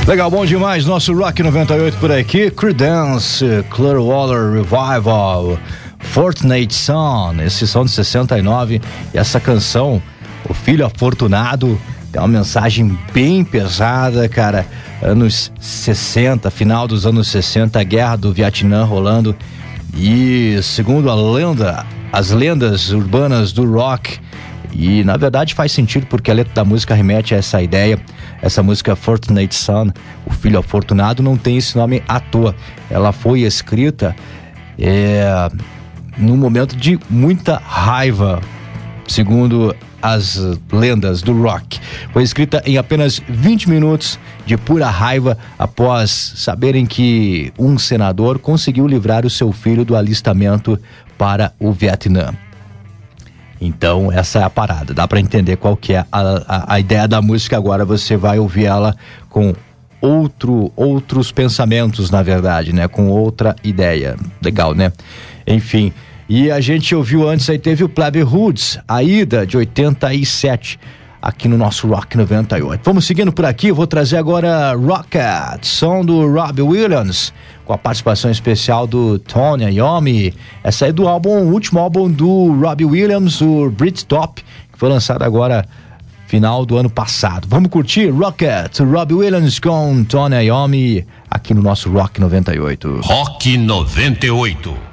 Legal, bom demais, nosso Rock 98 por aqui. Creedence, Clearwater Revival, Fortunate Son, esse som de 69, e essa canção, O Filho Afortunado, tem uma mensagem bem pesada, cara. Anos 60, final dos anos 60, a guerra do Vietnã rolando, e segundo a lenda, as lendas urbanas do rock, e na verdade faz sentido porque a letra da música remete a essa ideia. Essa música Fortunate Son, O Filho Afortunado, não tem esse nome à toa. Ela foi escrita num momento de muita raiva, segundo as lendas do rock. Foi escrita em apenas 20 minutos de pura raiva após saberem que um senador conseguiu livrar o seu filho do alistamento para o Vietnã. Então essa é a parada, dá pra entender qual que é a ideia da música. Agora você vai ouvir ela com outros pensamentos, na verdade, né? Com outra ideia. Legal, né? Enfim, e a gente ouviu antes aí, teve o Plebe Roots, a Ida, de 87, aqui no nosso Rock 98. Vamos seguindo por aqui, eu vou trazer agora Rocket, som do Robbie Williams, com a participação especial do Tony Iommi. Essa é do último álbum do Robbie Williams, o Britpop, que foi lançado agora final do ano passado. Vamos curtir Rocket, Robbie Williams com Tony Iommi, aqui no nosso Rock 98. Rock 98.